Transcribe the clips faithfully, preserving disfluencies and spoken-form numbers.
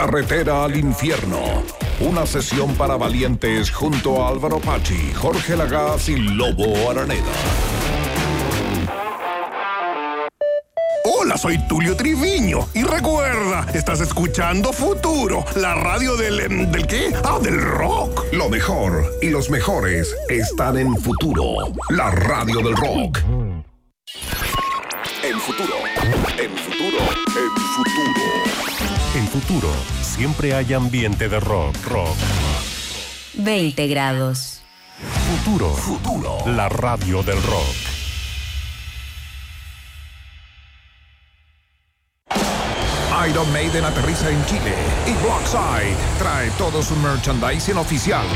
Carretera al infierno. Una sesión para valientes junto a Álvaro Pachi, Jorge Lagaz y Lobo Araneda. Hola, soy Tulio Triviño. Y recuerda, estás escuchando Futuro, la radio del... ¿del qué? Ah, del rock. Lo mejor y los mejores están en Futuro, la radio del rock. En Futuro, en Futuro, en Futuro. En Futuro, siempre hay ambiente de rock, rock. veinte grados. Futuro, Futuro, la radio del rock. Iron Maiden aterriza en Chile y Blockside trae todo su merchandising oficial.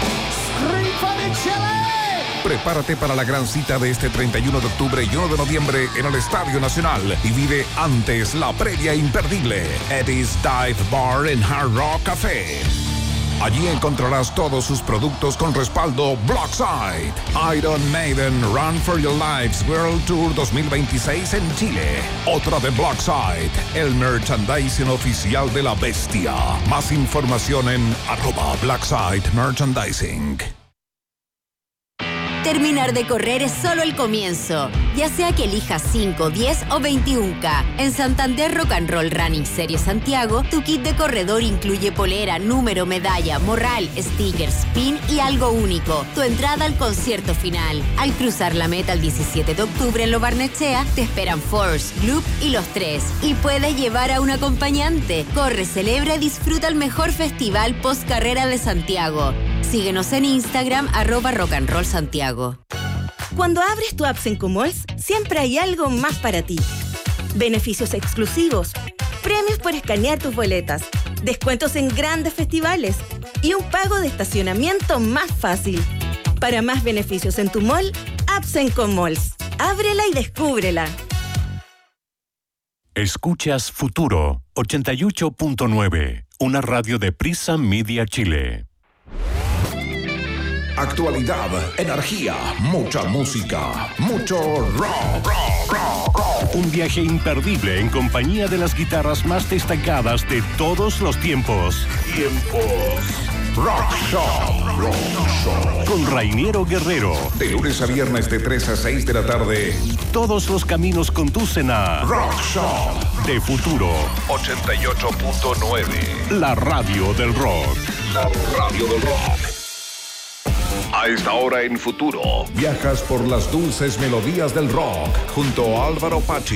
Prepárate para la gran cita de este treinta y uno de octubre y uno de noviembre en el Estadio Nacional y vive antes la previa imperdible Eddie's Dive Bar and Hard Rock Café. Allí encontrarás todos sus productos con respaldo Blockside. Iron Maiden Run for Your Lives World Tour dos mil veintiséis en Chile. Otra de Blockside, el merchandising oficial de la bestia. Más información en arroba Blockside Merchandising. Terminar de correr es solo el comienzo, ya sea que elijas cinco, diez o veintiún K. En Santander Rock and Roll Running Series Santiago, tu kit de corredor incluye polera, número, medalla, morral, stickers, pin y algo único, tu entrada al concierto final. Al cruzar la meta el diecisiete de octubre en Lo Barnechea, te esperan Force, Gloop y Los Tres. Y puedes llevar a un acompañante. Corre, celebra y disfruta el mejor festival post carrera de Santiago. Síguenos en Instagram, arroba Rock and Roll Santiago. Cuando abres tu app en Comols, siempre hay algo más para ti. Beneficios exclusivos, premios por escanear tus boletas, descuentos en grandes festivales y un pago de estacionamiento más fácil. Para más beneficios en tu mall, apps en Comols. Ábrela y descúbrela. Escuchas Futuro ochenta y ocho punto nueve, una radio de Prisa Media Chile. Actualidad, energía, mucha música, mucho rock, rock, rock, rock. Un viaje imperdible en compañía de las guitarras más destacadas de todos los tiempos. Tiempos. Rock Shop, Rock Shop. Con Rainiero Guerrero. De lunes a viernes de tres a seis de la tarde. Todos los caminos conducen a Rock Shop de Futuro ochenta y ocho punto nueve. La radio del rock. La radio del rock. A esta hora en Futuro, viajas por las dulces melodías del rock junto a Álvaro Pachi,